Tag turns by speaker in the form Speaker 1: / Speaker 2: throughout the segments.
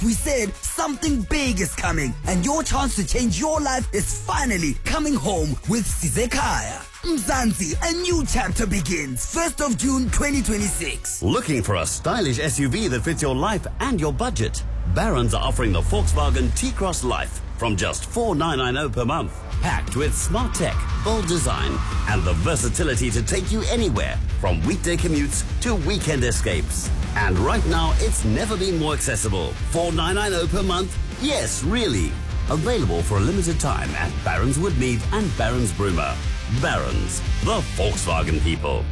Speaker 1: We said something big is coming, and your chance to change your life is finally coming home with Sizekaya. Mzansi, a new chapter begins 1st of June 2026.
Speaker 2: Looking for a stylish SUV that fits your life and your budget? Barron's are offering the Volkswagen T-Cross Life from just $4,990 per month. Packed with smart tech, bold design, and the versatility to take you anywhere, from weekday commutes to weekend escapes. And right now, it's never been more accessible. $4,990 per month? Yes, really. Available for a limited time at Barron's Woodmead and Barron's Broomer. Barron's, the Volkswagen people.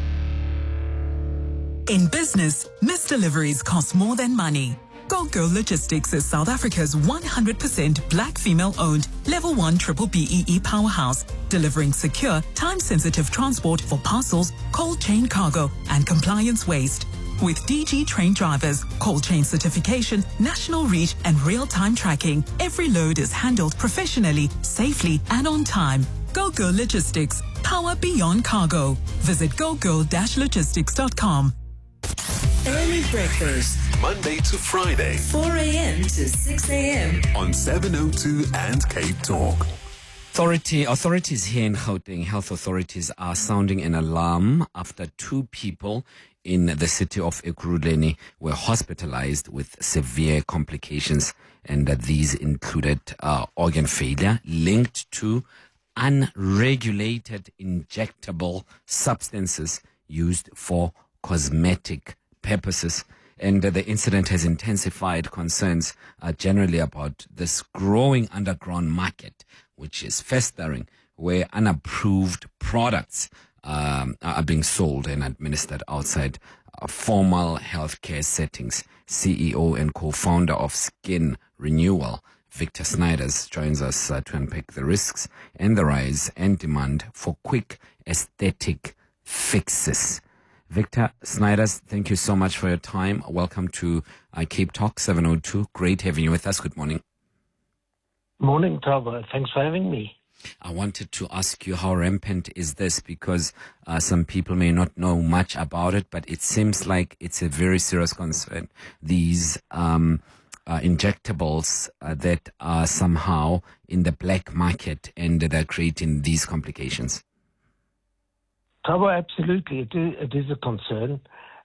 Speaker 3: In business, missed deliveries cost more than money. GoGo Logistics is South Africa's 100% black female-owned Level 1 Triple BEE powerhouse, delivering secure, time-sensitive transport for parcels, cold chain cargo, and compliance waste. With DG trained drivers, cold chain certification, national reach, and real-time tracking, every load is handled professionally, safely, and on time. GoGo Logistics, power beyond cargo. Visit gogo-logistics.com.
Speaker 4: Early breakfast,
Speaker 5: Monday to Friday,
Speaker 4: 4 a.m. to 6 a.m.
Speaker 5: on 702 and Cape Talk.
Speaker 6: Authorities here in Gauteng, health authorities, are sounding an alarm after 2 people in the city of Ekurhuleni were hospitalized with severe complications, and these included organ failure linked to unregulated injectable substances used for cosmetic purposes. And the incident has intensified concerns generally about this growing underground market, which is festering, where unapproved products are being sold and administered outside formal healthcare settings. CEO and co-founder of Skin Renewal, Victor Snyders, joins us to unpack the risks and the rise and demand for quick aesthetic fixes. Victor Snyders, thank you so much for your time. Welcome to Cape Talk 702. Great having you with us. Good morning.
Speaker 7: Morning, Tava. Thanks for having me.
Speaker 6: I wanted to ask you, how rampant is this? Because some people may not know much about it, but it seems like it's a very serious concern. These injectables that are somehow in the black market, and they're creating these complications.
Speaker 7: Tava, absolutely. It is a concern.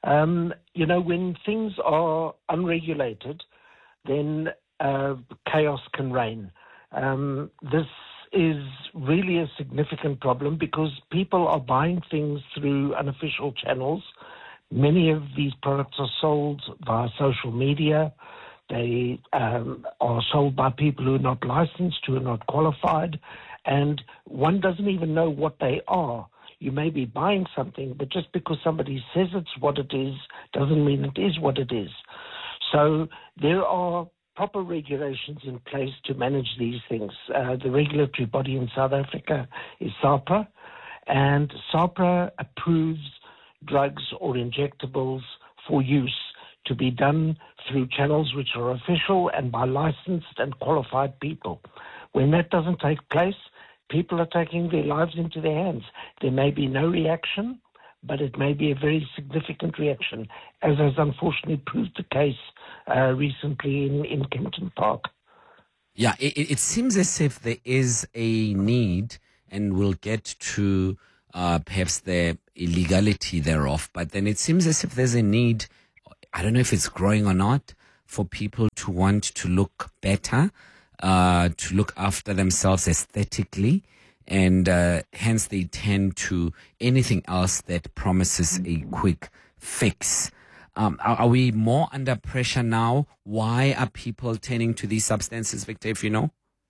Speaker 7: When things are unregulated, then chaos can reign. This is really a significant problem because people are buying things through unofficial channels. Many of these products are sold via social media. They are sold by people who are not licensed, who are not qualified, and one doesn't even know what they are. You may be buying something, but just because somebody says it's what it is doesn't mean it is what it is. So there are proper regulations in place to manage these things. The regulatory body in South Africa is SAHPRA, and SAHPRA approves drugs or injectables for use to be done through channels which are official and by licensed and qualified people. When that doesn't take place, people are taking their lives into their hands. There may be no reaction, but it may be a very significant reaction, as has unfortunately proved the case recently in Kempton Park.
Speaker 6: Yeah, it seems as if there is a need, and we'll get to perhaps the illegality thereof, but then it seems as if there's a need, I don't know if it's growing or not, for people to want to look better, to look after themselves aesthetically, and hence they tend to anything else that promises a quick fix. Are we more under pressure now? Why are people turning to these substances, Victor, if you know?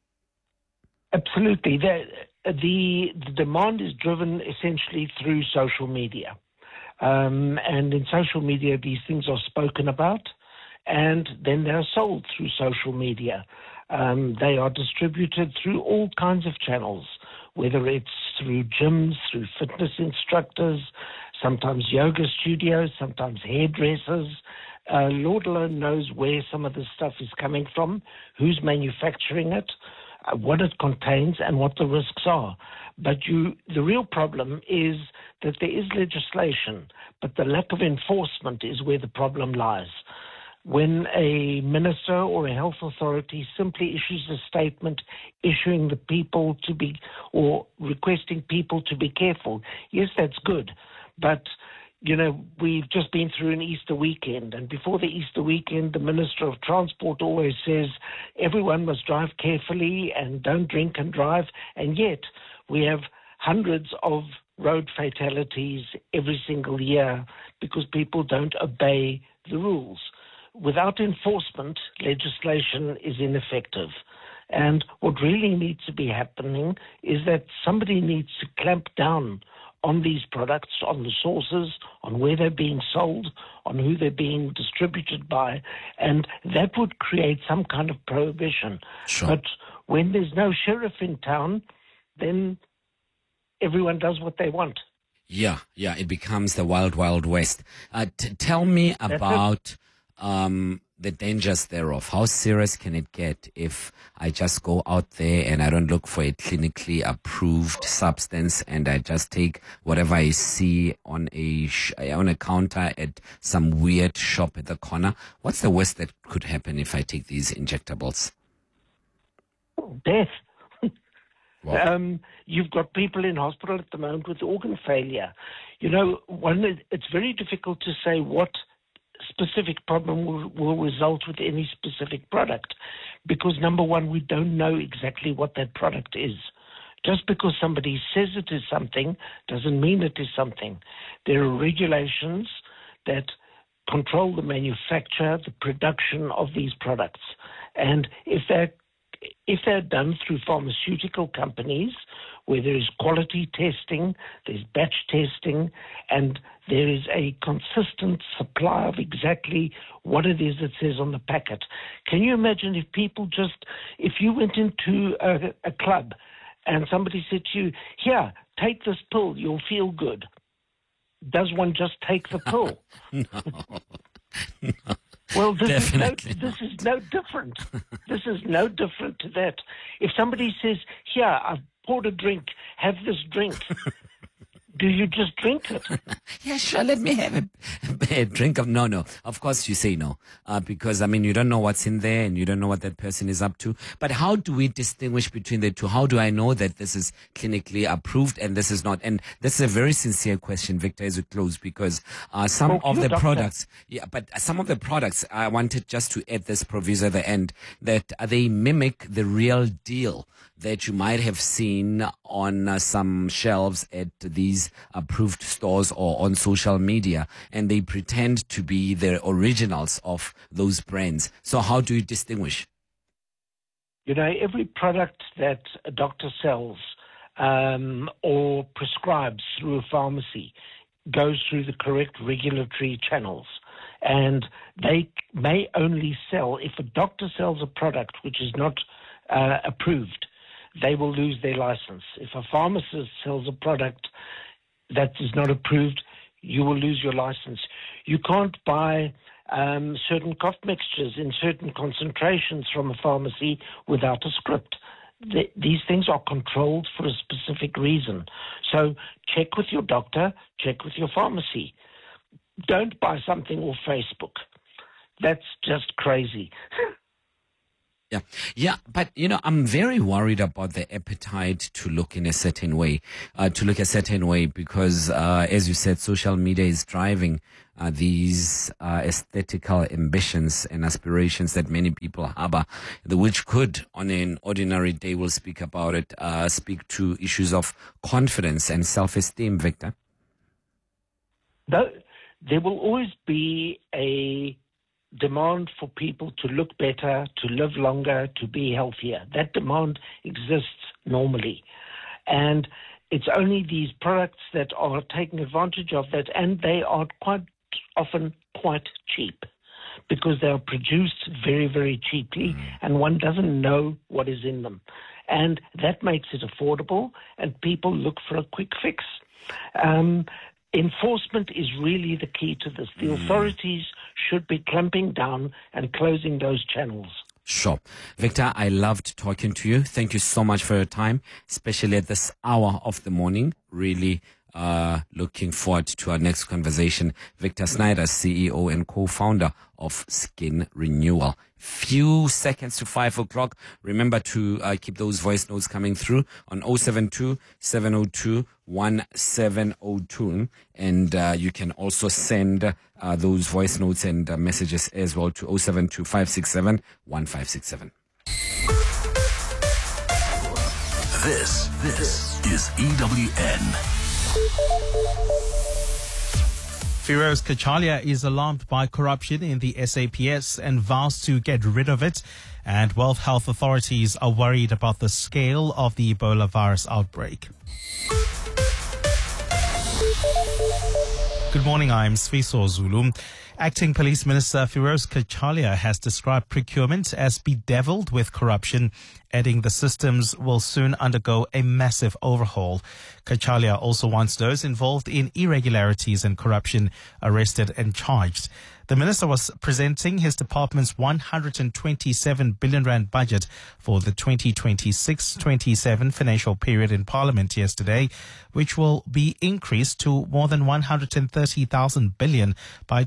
Speaker 7: Absolutely. The demand is driven essentially through social media. And in social media, these things are spoken about, and then they're sold through social media. They are distributed through all kinds of channels, whether it's through gyms, through fitness instructors, sometimes yoga studios, sometimes hairdressers. Lord alone knows where some of this stuff is coming from, who's manufacturing it, what it contains, and what the risks are. But the real problem is that there is legislation, but the lack of enforcement is where the problem lies. when a minister or a health authority simply issues a statement issuing the people to be, or requesting people to be careful. Yes, that's good. But, you know, we've just been through an Easter weekend, and before the Easter weekend, the Minister of Transport always says everyone must drive carefully and don't drink and drive, and yet we have hundreds of road fatalities every single year because people don't obey the rules. Without enforcement, legislation is ineffective. And what really needs to be happening is that somebody needs to clamp down on these products, on the sources, on where they're being sold, on who they're being distributed by, and that would create some kind of prohibition.
Speaker 6: Sure.
Speaker 7: But when there's no sheriff in town, then everyone does what they want.
Speaker 6: Yeah, it becomes the wild, wild west. Tell me about the dangers thereof. How serious can it get if I just go out there and I don't look for a clinically approved substance and I just take whatever I see on a counter at some weird shop at the corner? What's the worst that could happen if I take these injectables?
Speaker 7: Death.
Speaker 6: Wow.
Speaker 7: You've got people in hospital at the moment with organ failure. You know, it's very difficult to say what specific problem will result with any specific product because, number one, we don't know exactly what that product is. Just because somebody says it is something doesn't mean it is something. There are regulations that control the manufacture, the production of these products. And if they're done through pharmaceutical companies where there is quality testing, there's batch testing, and there is a consistent supply of exactly what it is that says on the packet. Can you imagine if you went into a club and somebody said to you, here, take this pill, you'll feel good. Does one just take the pill?
Speaker 6: No.
Speaker 7: Well, this is no different. This is no different to that. If somebody says, here, I've poured a drink, have this drink, do you just drink it?
Speaker 6: Yeah, sure, let me have a drink of... No. Of course you say no. Because, I mean, you don't know what's in there and you don't know what that person is up to. But how do we distinguish between the two? How do I know that this is clinically approved and this is not? And this is a very sincere question, Victor, as we close, because some of the products... Yeah, but some of the products, I wanted just to add this proviso at the end, that they mimic the real deal that you might have seen on some shelves at these approved stores or on social media, and they pretend to be the originals of those brands. So how do you distinguish?
Speaker 7: You know, every product that a doctor sells or prescribes through a pharmacy goes through the correct regulatory channels. And they may only sell, if a doctor sells a product which is not approved, they will lose their license. If a pharmacist sells a product that is not approved, you will lose your license. You can't buy certain cough mixtures in certain concentrations from a pharmacy without a script. These things are controlled for a specific reason. So check with your doctor, check with your pharmacy. Don't buy something off Facebook. That's just crazy.
Speaker 6: Yeah, but I'm very worried about the appetite to look a certain way, because, as you said, social media is driving these aesthetical ambitions and aspirations that many people harbor, which could, on an ordinary day, we'll speak about it, speak to issues of confidence and self-esteem, Victor.
Speaker 7: There will always be a demand for people to look better, to live longer, to be healthier. That demand exists normally. And it's only these products that are taking advantage of that, and they are quite often quite cheap because they are produced very, very cheaply, and one doesn't know what is in them. And that makes it affordable, and people look for a quick fix. Enforcement is really the key to this. The authorities should be clamping down and closing those channels.
Speaker 6: Sure. Victor, I loved talking to you. Thank you so much for your time, especially at this hour of the morning. Really Looking forward to our next conversation. Victor Snyder, CEO and co-founder of Skin Renewal. Few seconds to 5 o'clock. Remember to keep those voice notes coming through on 072-702-1702. And you can also send those voice notes and messages as well to 072-567-1567.
Speaker 5: This is EWN.
Speaker 8: Feroz Kachalia is alarmed by corruption in the SAPS and vows to get rid of it. And World Health authorities are worried about the scale of the Ebola virus outbreak. Good morning, I'm Sfiso Zulu. Acting Police Minister Feroz Kachalia has described procurement as bedeviled with corruption, adding the systems will soon undergo a massive overhaul. Kachalia also wants those involved in irregularities and corruption arrested and charged. The minister was presenting his department's 127 billion rand budget for the 2026-27 financial period in Parliament yesterday, which will be increased to more than 130,000 billion by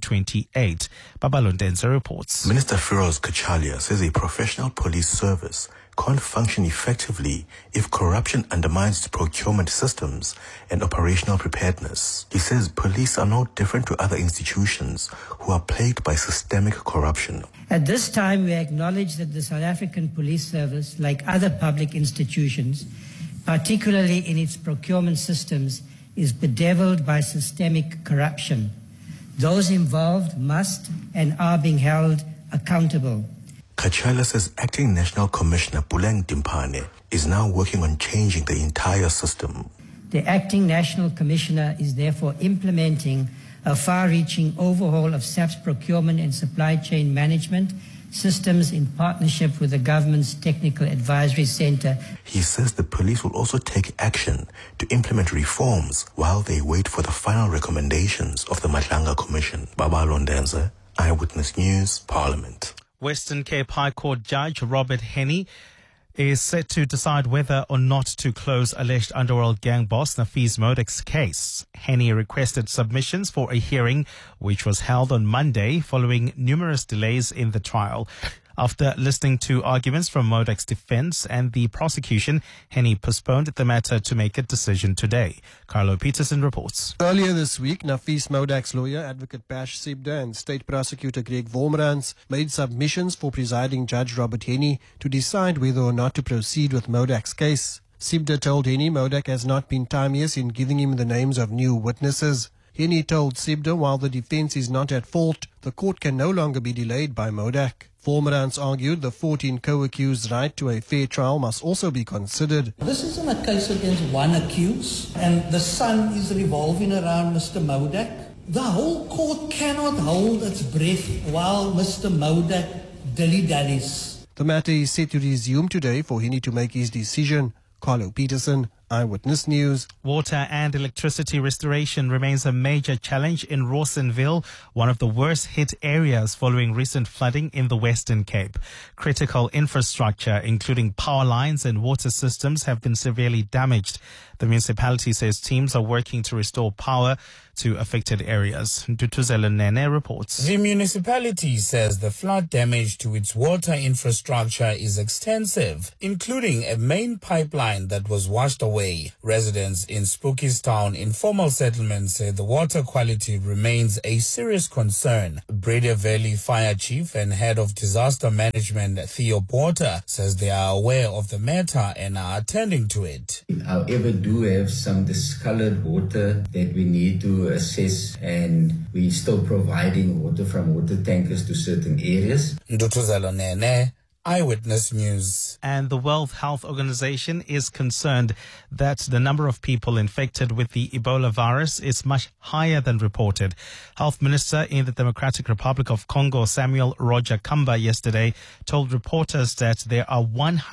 Speaker 8: 2028. Babalondenza reports.
Speaker 9: Minister Feroz Kachalia says a professional police service can't function effectively if corruption undermines its procurement systems and operational preparedness. He says police are no different to other institutions who are plagued by systemic corruption.
Speaker 10: At this time, we acknowledge that the South African Police Service, like other public institutions, particularly in its procurement systems, is bedeviled by systemic corruption. Those involved must and are being held accountable.
Speaker 9: Kachalia says Acting National Commissioner Puleng Dimpane is now working on changing the entire system.
Speaker 10: The Acting National Commissioner is therefore implementing a far-reaching overhaul of SAP's procurement and supply chain management systems in partnership with the government's Technical Advisory Centre.
Speaker 9: He says the police will also take action to implement reforms while they wait for the final recommendations of the Matlanga Commission. Babalondenza, Eyewitness News, Parliament.
Speaker 8: Western Cape High Court Judge Robert Henny is set to decide whether or not to close alleged underworld gang boss Nafees Modek's case. Henny requested submissions for a hearing which was held on Monday following numerous delays in the trial. After listening to arguments from Modek's defense and the prosecution, Henny postponed the matter to make a decision today. Carlo Peterson reports.
Speaker 11: Earlier this week, Nafees Modek's lawyer, Advocate Bash Sibda, and State Prosecutor Greg Vormerans made submissions for presiding Judge Robert Henny to decide whether or not to proceed with Modek's case. Sibda told Henny Modek has not been timeous in giving him the names of new witnesses. Henny told Sibda while the defense is not at fault, the court can no longer be delayed by Modek. Vormerans argued the 14 co-accused's right to a fair trial must also be considered.
Speaker 12: This isn't a case against one accused, and the sun is revolving around Mr. Modek. The whole court cannot hold its breath while Mr. Modek dilly-dallies.
Speaker 11: The matter is set to resume today for Henny to make his decision. Carlo Peterson, Eyewitness News.
Speaker 8: Water and electricity restoration remains a major challenge in Rawsonville, one of the worst hit areas following recent flooding in the Western Cape. Critical infrastructure, including power lines and water systems, have been severely damaged. The municipality says teams are working to restore power to affected areas. Dutuzelo Nene reports.
Speaker 13: The municipality says the flood damage to its water infrastructure is extensive, including a main pipeline that was washed away. Residents in Spookies Town informal settlement say the water quality remains a serious concern. Bredie Valley Fire Chief and Head of Disaster Management Theo Porter says they are aware of the matter and are attending to it.
Speaker 14: However, do have some discolored water that we need to assess, and we're still providing water from water tankers to certain areas.
Speaker 13: Ndutuzelo Nene, Eyewitness News.
Speaker 8: And the World Health Organization is concerned that the number of people infected with the Ebola virus is much higher than reported. Health Minister in the Democratic Republic of Congo, Samuel Roger Kamba, yesterday told reporters that there are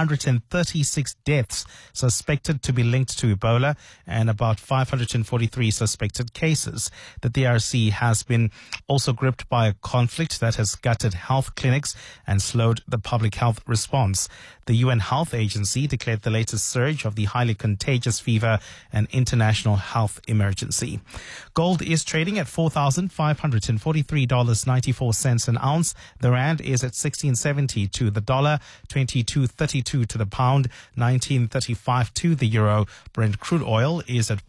Speaker 8: 136 deaths suspected to be linked to Ebola and about 543 suspected cases. The DRC has been also gripped by a conflict that has gutted health clinics and slowed the public health health response. The UN Health Agency declared the latest surge of the highly contagious fever an international health emergency. Gold is trading at $4,543.94 an ounce. The rand is at 16.70 to the dollar, 22.32 to the pound, 19.35 to the euro. Brent crude oil is at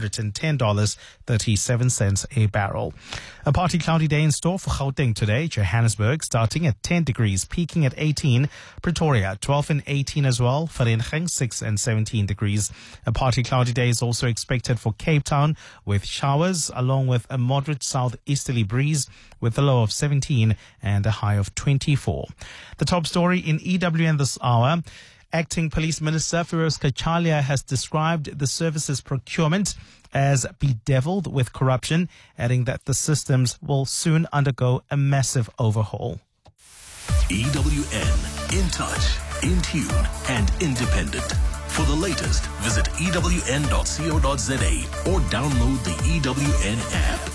Speaker 8: $110.37 a barrel. A partly cloudy day in store for Gauteng today. Johannesburg starting at 10 degrees, peaking at 18. Pretoria 12 and 18 as well. Vereeniging 6 and 17 degrees. A partly cloudy day is also expected for Cape Town with showers along with a moderate southeasterly breeze with a low of 17 and a high of 24. The top story in EWN this hour. Acting Police Minister Firoz Kachalia has described the services procurement as bedeviled with corruption, adding that the systems will soon undergo a massive overhaul.
Speaker 5: EWN, in touch, in tune, and independent. For the latest, visit ewn.co.za or download the EWN app.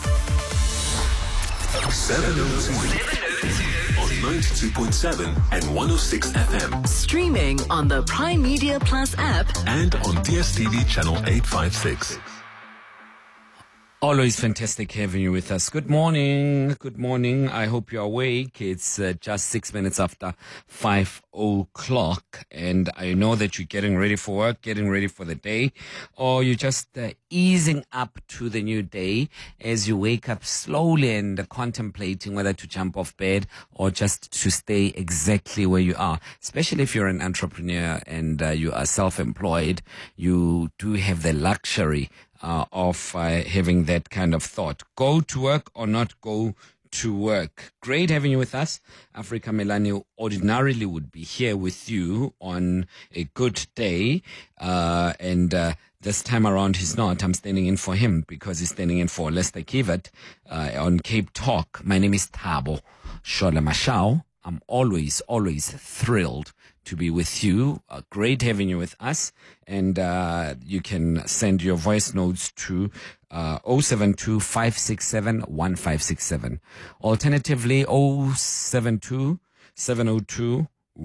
Speaker 5: 702 on 92.7 and 106 FM.
Speaker 4: Streaming on the Prime Media Plus app
Speaker 5: And on DSTV channel 856.
Speaker 6: Always fantastic having you with us. Good morning. Good morning. I hope you're awake. It's just 6 minutes after 5 o'clock. And I know that you're getting ready for work, getting ready for the day, or you're just easing up to the new day as you wake up slowly and contemplating whether to jump off bed or just to stay exactly where you are. Especially if you're an entrepreneur and you are self-employed, you do have the luxury of having that kind of thought. Go to work or not go to work. Great having you with us. Africa Melani ordinarily would be here with you on a good day. And this time around he's not. I'm standing in for him because he's standing in for Lester Kivat on Cape Talk. My name is Thabo Shola Mashao. I'm always thrilled to be with you. Great having you with us. And you can send your voice notes to 072 567 1567. Alternatively, 072 702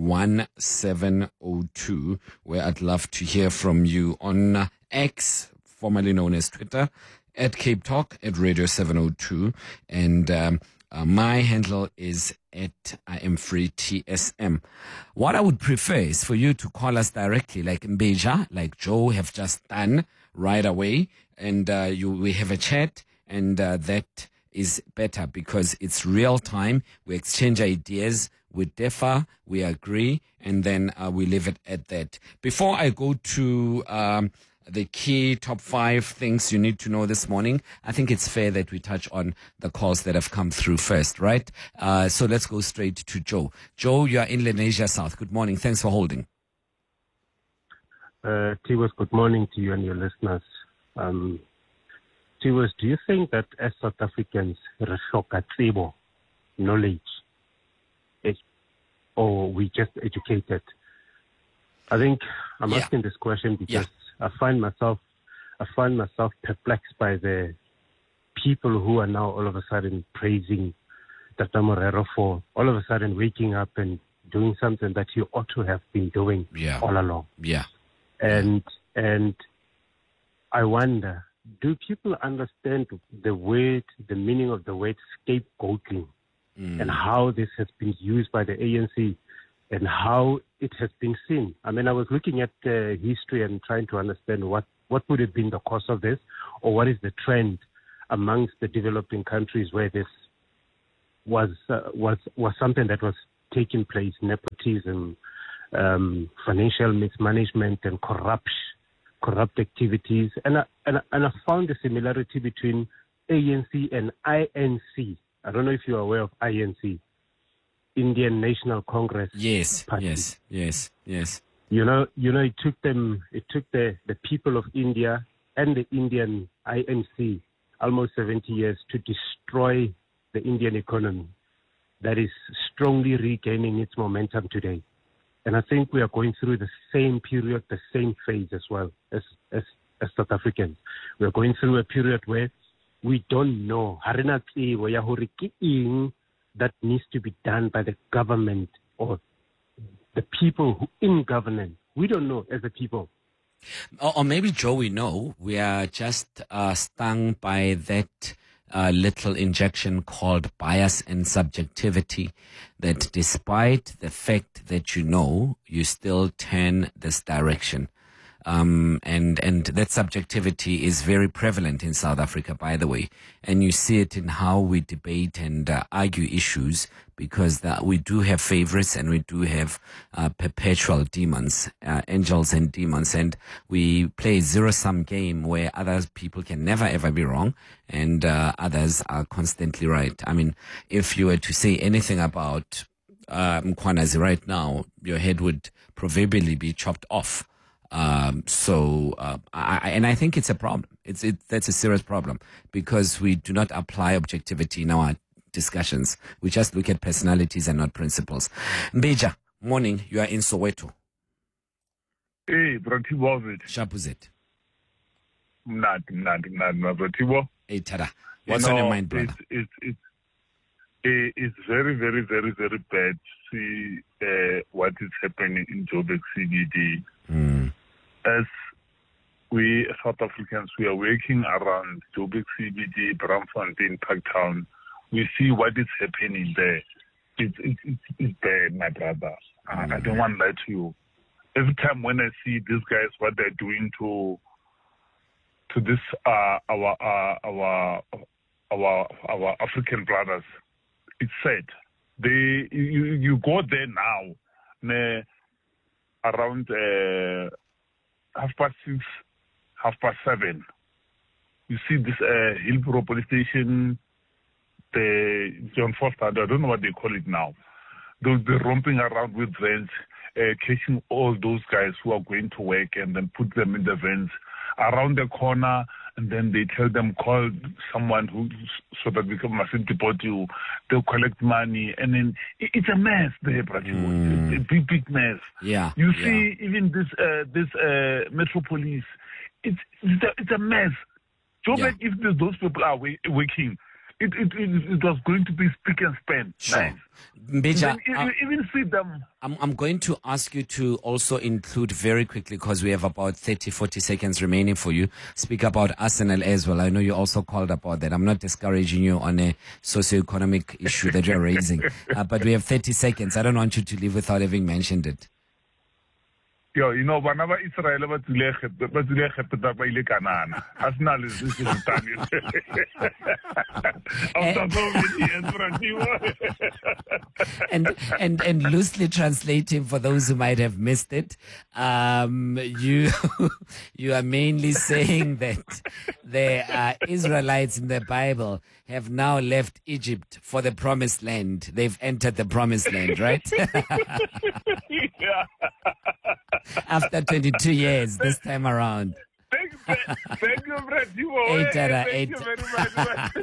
Speaker 6: 1702, where I'd love to hear from you on X, formerly known as Twitter, at Cape Talk, at Radio 702. And my handle is at IamFreeTSM. What I would prefer is for you to call us directly, like Mbeja, like Joe have just done right away, and we have a chat, and that is better because it's real time. We exchange ideas, we differ, we agree, and then we leave it at that. Before I go to the key top 5 things you need to know this morning, I think it's fair that we touch on the calls that have come through first, right? So let's go straight to Joe. Joe, you are in Lenasia South. Good morning. Thanks for holding.
Speaker 15: Tiwes, good morning to you and your listeners. Tiwes, do you think that as South Africans, knowledge, or we just educated? I think I'm asking this question because I find myself perplexed by the people who are now all of a sudden praising Tata Morero for all of a sudden waking up and doing something that he ought to have been doing all along.
Speaker 6: Yeah.
Speaker 15: And I wonder, do people understand the meaning of the word scapegoating and how this has been used by the ANC and how it has been seen? I mean, I was looking at history and trying to understand what would have been the cause of this, or what is the trend amongst the developing countries where this was something that was taking place, nepotism, financial mismanagement, and corrupt activities. And I found a similarity between ANC and INC. I don't know if you're aware of INC. Indian National Congress.
Speaker 6: Yes.
Speaker 15: Party.
Speaker 6: Yes.
Speaker 15: You know, it took the people of India and the Indian INC almost 70 years to destroy the Indian economy that is strongly regaining its momentum today. And I think we are going through the same period, the same phase as well as South Africans. We are going through a period where we don't know that needs to be done by the government or the people who in governance. We don't know as a people.
Speaker 6: Or maybe, Joe, we know. We are just stung by that little injection called bias and subjectivity, that despite the fact that you know, you still turn this direction. And that subjectivity is very prevalent in South Africa, by the way. And you see it in how we debate and argue issues, because we do have favorites and we do have perpetual demons, angels and demons. And we play a zero-sum game where other people can never, ever be wrong and others are constantly right. I mean, if you were to say anything about Mkhwanazi right now, your head would proverbially be chopped off. I think it's a problem. That's a serious problem, because we do not apply objectivity in our discussions. We just look at personalities and not principles. Mbija, morning. You are in Soweto.
Speaker 16: Hey, Bratibo.
Speaker 6: Shapuzet.
Speaker 16: Not, Bratibo.
Speaker 6: Hey, Tada. What's on your mind, brother?
Speaker 16: It's very, very, very, very bad to see what is happening in Joburg CBD. As we South Africans, we are working around Joburg CBD, Braamfontein, Parktown. We see what is happening there. It's bad, my brother. I don't want to lie to you. Every time when I see these guys, what they're doing to this our African brothers, it's sad. You go there now, around 6:30, 7:30. You see this Hillbrow police station, the John Foster, I don't know what they call it now. They'll be romping around with vans, catching all those guys who are going to work and then put them in the vans around the corner, and then they tell them, call someone so that we mustn't deport you. They'll collect money, and then it's a mess there, Bratibo. It's a big mess.
Speaker 6: Yeah.
Speaker 16: You see, even this Metropolis, it's a mess. Joburg, if those people are working, it was going to be spick and span.
Speaker 6: Sure.
Speaker 16: Nice.
Speaker 6: Mbija,
Speaker 16: you even see them.
Speaker 6: I'm going to ask you to also include very quickly, because we have about 30-40 seconds remaining for you. Speak about Arsenal as well. I know you also called about that. I'm not discouraging you on a socio-economic issue that you're raising, but we have 30 seconds. I don't want you to leave without having mentioned it.
Speaker 16: Yo, whenever Israel but Arsenal is Italian. After so many years,
Speaker 6: and loosely translating for those who might have missed it, you are mainly saying that the Israelites in the Bible have now left Egypt for the Promised Land. They've entered the Promised Land, right?
Speaker 16: Yeah.
Speaker 6: After 22 years this time around.
Speaker 16: Thank you, Bratibo. Thank you very much.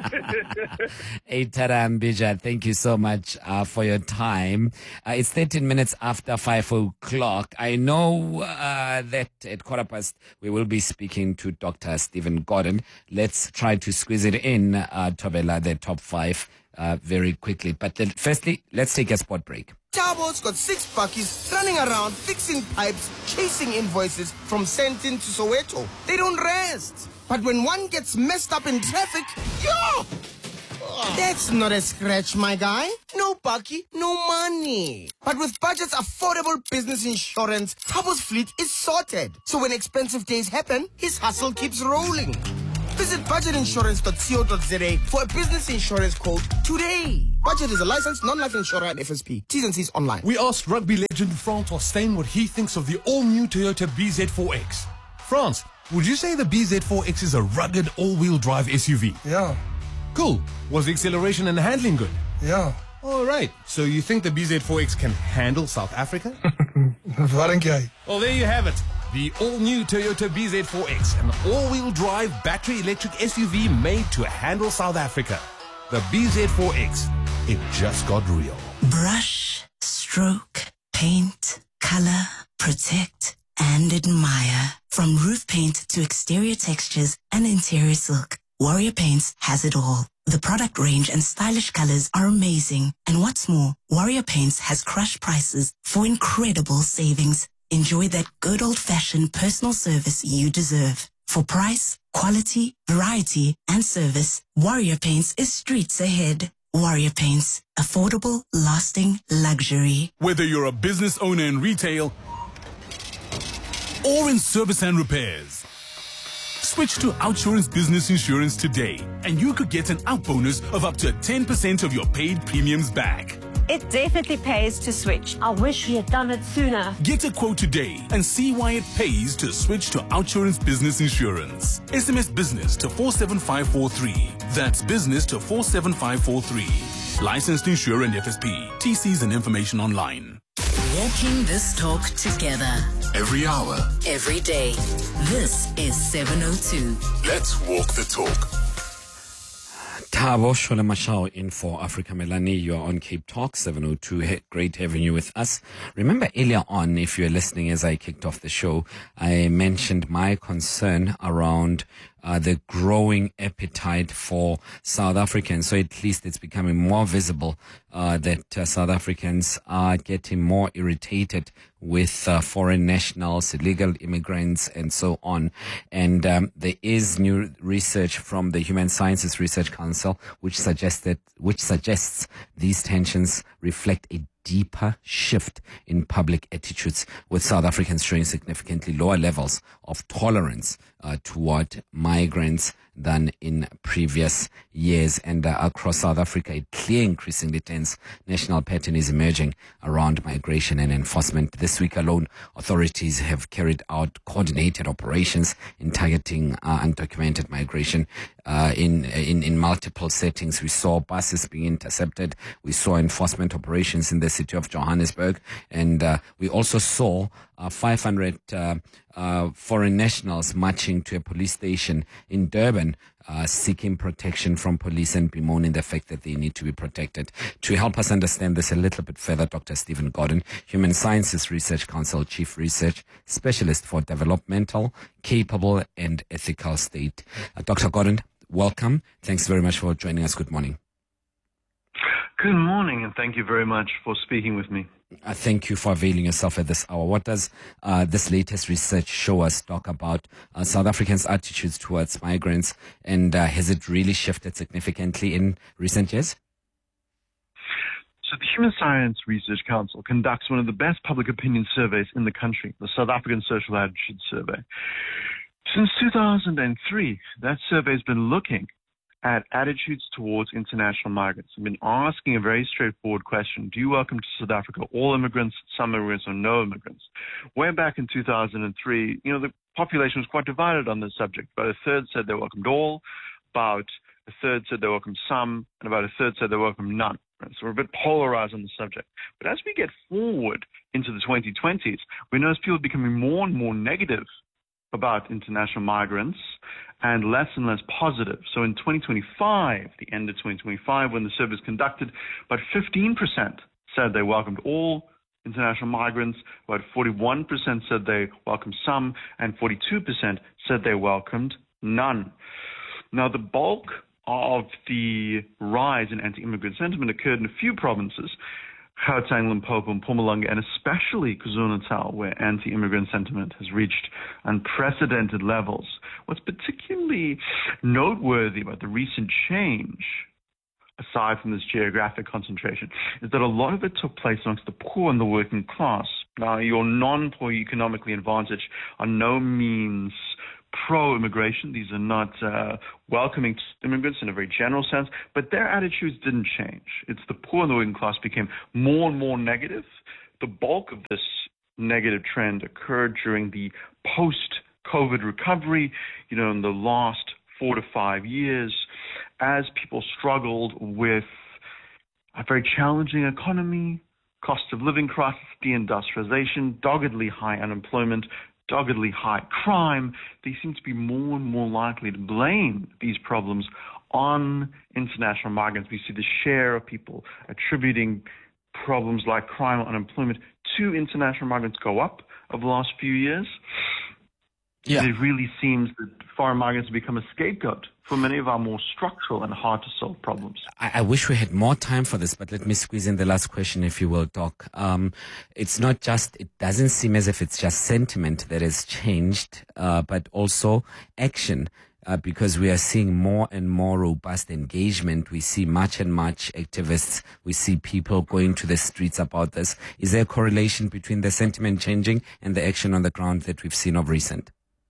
Speaker 6: Eitara Mbija, thank you so much for your time. It's 13 minutes after 5 o'clock. I know that at 15:15 we will be speaking to Dr. Stephen Gordon. Let's try to squeeze it in, Thobela, the top 5 very quickly. But firstly, let's take a sport break.
Speaker 17: Tabo's got 6 buckies running around fixing pipes, chasing invoices from Sentin to Soweto. They don't rest. But when one gets messed up in traffic, yo! That's not a scratch, my guy. No bucky, no money. But with Budget's affordable business insurance, Tabo's fleet is sorted. So when expensive days happen, his hustle keeps rolling. Visit budgetinsurance.co.za for a business insurance quote today. Budget is a licensed non-life insurer at FSP. T's and C's online.
Speaker 18: We asked rugby legend Frans Hostain what he thinks of the all-new Toyota BZ4X. Frans, would you say the BZ4X is a rugged all-wheel drive SUV?
Speaker 19: Yeah.
Speaker 18: Cool. Was the acceleration and handling good?
Speaker 19: Yeah.
Speaker 18: All right. So you think the BZ4X can handle South Africa?
Speaker 19: Wat dink jy?
Speaker 18: Well, there you have it. The all-new Toyota BZ4X, an all-wheel drive battery electric SUV made to handle South Africa. The BZ4X, it just got real.
Speaker 20: Brush, stroke, paint, color, protect, and admire. From roof paint to exterior textures and interior silk, Warrior Paints has it all. The product range and stylish colors are amazing. And what's more, Warrior Paints has crushed prices for incredible savings. Enjoy that good old-fashioned personal service you deserve. For price, quality, variety, and service, Warrior Paints is streets ahead. Warrior Paints. Affordable, lasting luxury.
Speaker 21: Whether you're a business owner in retail or in service and repairs, switch to Outsurance Business Insurance today, and you could get an out bonus of up to 10% of your paid premiums back.
Speaker 22: It definitely pays to switch. I wish we had done it sooner.
Speaker 21: Get a quote today and see why it pays to switch to Outsurance Business Insurance. SMS business to 47543. That's business to 47543. Licensed insurer and FSP. TCs and information online.
Speaker 4: Walking this talk together.
Speaker 5: Every hour.
Speaker 4: Every day. This is 702.
Speaker 5: Let's walk the talk.
Speaker 6: Tabo Sholemashao in for Africa Melanie. You are on Cape Talk 702. Great having you with us. Remember earlier on, if you're listening as I kicked off the show, I mentioned my concern around the growing appetite for South Africans. So at least it's becoming more visible that South Africans are getting more irritated with foreign nationals, illegal immigrants, and so on. And there is new research from the Human Sciences Research Council which suggests these tensions reflect a deeper shift in public attitudes, with South Africans showing significantly lower levels of tolerance toward migrants than in previous years. And across South Africa, a clear, increasingly tense national pattern is emerging around migration and enforcement. This week alone, authorities have carried out coordinated operations in targeting undocumented migration in multiple settings. We saw buses being intercepted. We saw enforcement operations in the city of Johannesburg. And we also saw 500 foreign nationals marching to a police station in Durban, seeking protection from police and bemoaning the fact that they need to be protected. To help us understand this a little bit further, Dr. Stephen Gordon, Human Sciences Research Council Chief Research Specialist for Developmental, Capable and Ethical State. Dr. Gordon, welcome. Thanks very much for joining us. Good morning.
Speaker 23: Good morning, and thank you very much for speaking with me.
Speaker 6: Thank you for availing yourself at this hour. What does this latest research show us, Doc, about South Africans' attitudes towards migrants, and has it really shifted significantly in recent years?
Speaker 23: So the Human Science Research Council conducts one of the best public opinion surveys in the country, the South African Social Attitude Survey. Since 2003, that survey has been looking at attitudes towards international migrants. I've been asking a very straightforward question. Do you welcome to South Africa all immigrants, some immigrants, or no immigrants? Way back in 2003, the population was quite divided on this subject. About a third said they welcomed all, about a third said they welcomed some, and about a third said they welcomed none. So we're a bit polarized on the subject. But as we get forward into the 2020s, we notice people are becoming more and more negative about international migrants and less positive. So in 2025, the end of 2025, when the survey was conducted, about 15% said they welcomed all international migrants, about 41% said they welcomed some, and 42% said they welcomed none. Now, the bulk of the rise in anti-immigrant sentiment occurred in a few provinces, Gauteng, Limpopo, and Mpumalanga, and especially KwaZulu-Natal, where anti-immigrant sentiment has reached unprecedented levels. What's particularly noteworthy about the recent change, aside from this geographic concentration, is that a lot of it took place amongst the poor and the working class. Now, your non-poor economically advantaged are no means pro-immigration. These are not welcoming to immigrants in a very general sense, but their attitudes didn't change. It's the poor and the working class became more and more negative. The bulk of this negative trend occurred during the post-COVID recovery, in the last 4 to 5 years, as people struggled with a very challenging economy, cost of living crisis, deindustrialization, doggedly high unemployment, doggedly high crime. They seem to be more and more likely to blame these problems on international migrants. We see the share of people attributing problems like crime or unemployment to international migrants go up over the last few years. Yeah. It really seems that foreign migrants have become a scapegoat for many of our more structural and hard-to-solve problems.
Speaker 6: I wish we had more time for this, but let me squeeze in the last question, if you will, Doc. It doesn't seem as if it's just sentiment that has changed, but also action. Because we are seeing more and more robust engagement. We see much and much activists. We see people going to the streets about this. Is there a correlation between the sentiment changing and the action on the ground that we've seen of recent?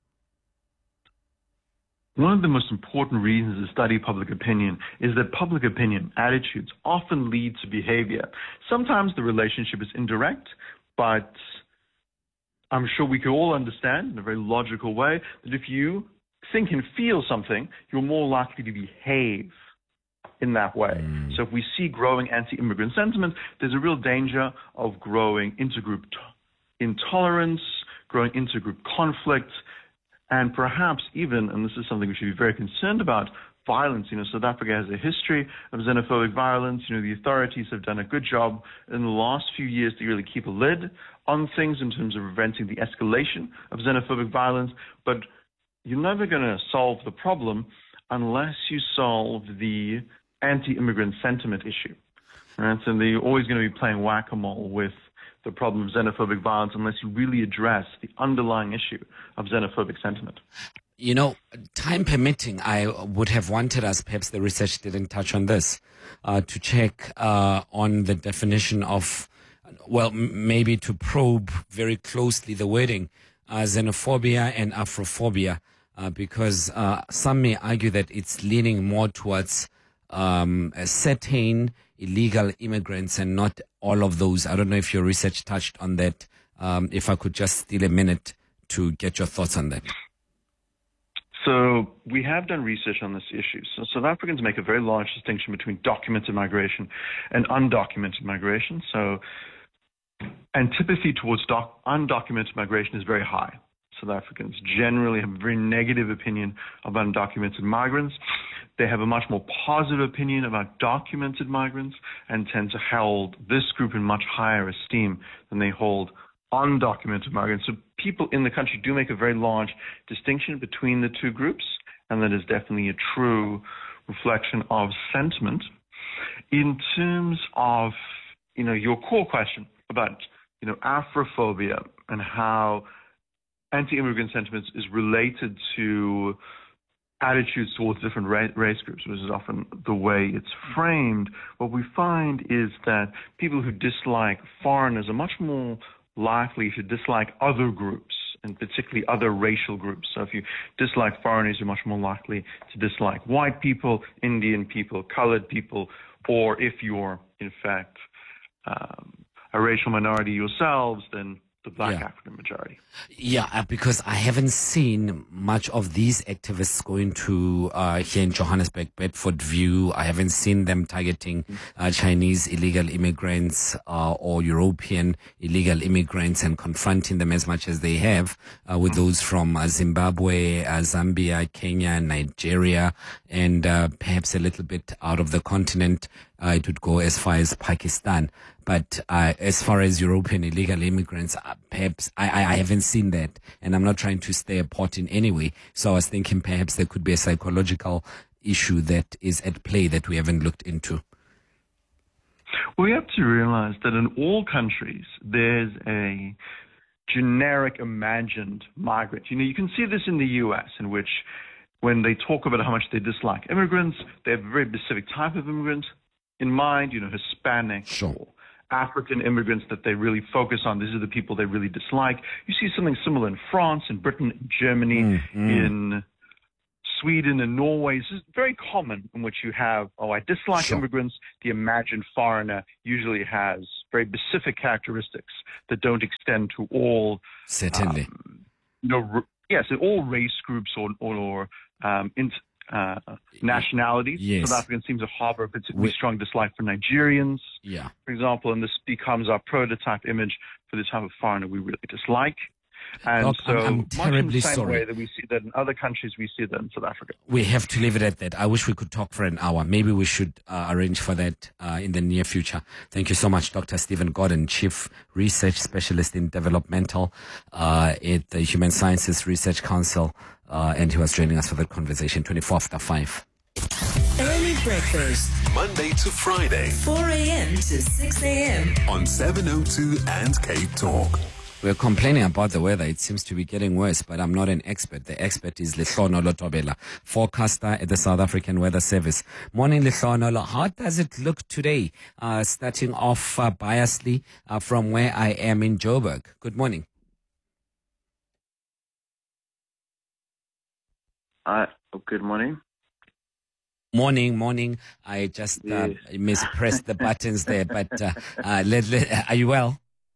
Speaker 23: One of the most important reasons to study public opinion is that public opinion attitudes often lead to behavior. Sometimes the relationship is indirect, but I'm sure we can all understand in a very logical way that if you think and feel something, you're more likely to behave in that way. So if we see growing anti-immigrant sentiment, there's a real danger of growing intergroup intolerance, growing intergroup conflict, and perhaps even, and this is something we should be very concerned about, violence. South Africa has a history of xenophobic violence. The authorities have done a good job in the last few years to really keep a lid on things in terms of preventing the escalation of xenophobic violence, but you're never going to solve the problem unless you solve the anti-immigrant sentiment issue. Right? So you're always going to be playing whack-a-mole with the problem of xenophobic violence unless you really address the underlying issue of xenophobic sentiment.
Speaker 6: Time permitting, I would have wanted us, perhaps the research didn't touch on this, to check on the definition of, maybe to probe very closely the wording, xenophobia and Afrophobia, because some may argue that it's leaning more towards certain illegal immigrants and not all of those. I don't know if your research touched on that. If I could just steal a minute to get your thoughts on that.
Speaker 23: So we have done research on this issue. So South Africans make a very large distinction between documented migration and undocumented migration. So antipathy towards undocumented migration is very high. South Africans generally have a very negative opinion of undocumented migrants. They have a much more positive opinion about documented migrants and tend to hold this group in much higher esteem than they hold undocumented migrants. So people in the country do make a very large distinction between the two groups, and that is definitely a true reflection of sentiment. In terms of, your core question about, Afrophobia and how anti-immigrant sentiment is related to attitudes towards different race groups, which is often the way it's framed, what we find is that people who dislike foreigners are much more likely to dislike other groups, and particularly other racial groups. So if you dislike foreigners, you're much more likely to dislike white people, Indian people, colored people, or if you're, in fact, a racial minority yourselves, then the black African majority.
Speaker 6: Yeah, because I haven't seen much of these activists going to here in Johannesburg, Bedford View. I haven't seen them targeting Chinese illegal immigrants or European illegal immigrants and confronting them as much as they have with those from Zimbabwe, Zambia, Kenya, Nigeria, and perhaps a little bit out of the continent. It would go as far as Pakistan. But as far as European illegal immigrants, perhaps I haven't seen that. And I'm not trying to stay a pot in any way. So I was thinking perhaps there could be a psychological issue that is at play that we haven't looked into.
Speaker 23: We have to realize that in all countries, there's a generic imagined migrant. You can see this in the U.S., in which when they talk about how much they dislike immigrants, they have a very specific type of immigrant in mind, Hispanic or African immigrants that they really focus on. These are the people they really dislike. You see something similar in France, in Britain, in Germany, in Sweden and Norway. This is very common, in which you have, I dislike immigrants. The imagined foreigner usually has very specific characteristics that don't extend to all,
Speaker 6: certainly,
Speaker 23: all race groups or nationalities.
Speaker 6: Yes.
Speaker 23: South Africans seem to harbor a particularly strong dislike for Nigerians, for example, and this becomes our prototype image for the type of foreigner we really dislike. And
Speaker 6: Look,
Speaker 23: so
Speaker 6: I'm
Speaker 23: much in
Speaker 6: terribly
Speaker 23: the same
Speaker 6: sorry.
Speaker 23: way that we see that in other countries, we see that in South Africa.
Speaker 6: We have to leave it at that. I wish we could talk for an hour. Maybe we should arrange for that in the near future. Thank you so much, Dr. Stephen Gordon, Chief Research Specialist in Developmental at the Human Sciences Research Council and he was joining us for that conversation, 24 after 5.
Speaker 4: Early breakfast,
Speaker 18: Monday to Friday,
Speaker 4: 4 a.m. to 6 a.m.
Speaker 18: on 702 and Cape Talk.
Speaker 6: We're complaining about the weather. It seems to be getting worse, but I'm not an expert. The expert is Lehloonolo Thobela, forecaster at the South African Weather Service. Morning, Lehloonolo. How does it look today? Starting off biasly from where I am in Joburg. Good morning.
Speaker 23: Good morning.
Speaker 6: Morning. I just mispressed the buttons there, but are you well?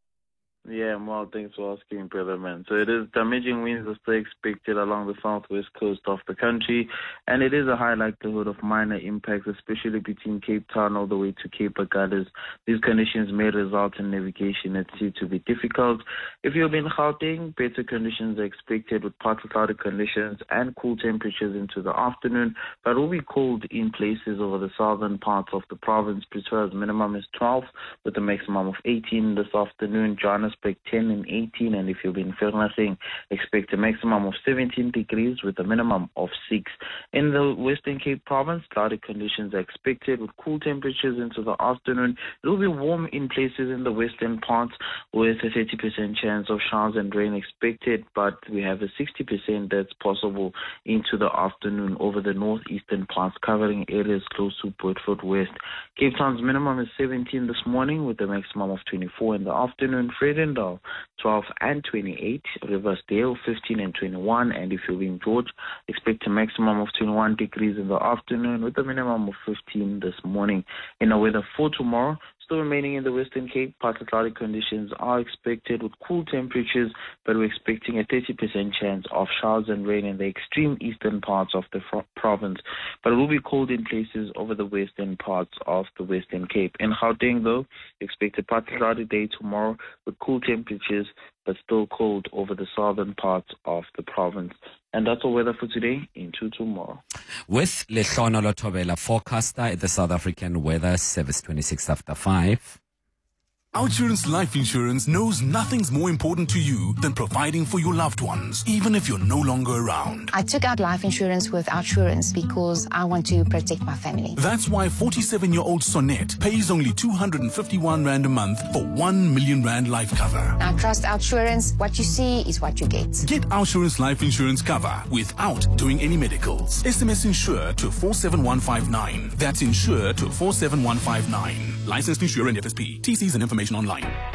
Speaker 1: Yeah, I'm well. Thanks for asking, brother man. So it is damaging winds are still expected along the southwest coast of the country, and it is a high likelihood of minor impacts, especially between Cape Town all the way to Cape Agulhas. These conditions may result in navigation at sea to be difficult. If you've been Gauteng, better conditions are expected with partly cloudy conditions and cool temperatures into the afternoon, but it will be cold in places over the southern parts of the province. Pretoria's minimum is 12 with a maximum of 18 this afternoon. Johannesburg 10 and 18, and if you've been Vereeniging, expect a maximum of 17 degrees with a minimum of 6. In the Western Cape province, cloudy conditions are expected with cool temperatures into the afternoon. It will be warm in places in the western parts with a 30% chance of showers and rain expected, but we have a 60% that's possible into the afternoon over the northeastern parts, covering areas close to Beaufort West. Cape Town's minimum is 17 this morning with a maximum of 24 in the afternoon. Fredendal 12 and 28, Riversdale 15 and 21, and if you're in George, expect a maximum of 21 degrees in the afternoon with a minimum of 15 this morning. In the weather for tomorrow, still remaining in the Western Cape, partly cloudy conditions are expected with cool temperatures, but we're expecting a 30% chance of showers and rain in the extreme eastern parts of the province. But it will be cold in places over the western parts of the Western Cape. In Gauteng, though, expect a partly cloudy day tomorrow with cool temperatures, but still cold over the southern parts of the province. And that's all weather for today into tomorrow.
Speaker 6: With Lehloonolo Thobela, forecaster at the South African Weather Service, 26 after 5.
Speaker 21: Outsurance Life Insurance knows nothing's more important to you than providing for your loved ones, even if you're no longer around.
Speaker 2: I took out life insurance with Outsurance because I want to protect my family.
Speaker 21: That's why 47-year-old Sonette pays only 251 Rand a month for 1 million Rand life cover.
Speaker 2: I trust Outsurance. What you see is what you get.
Speaker 21: Get Outsurance Life Insurance cover without doing any medicals. SMS Insure to 47159. That's Insure to 47159. Licensed Insurer and FSP. TCs and information online.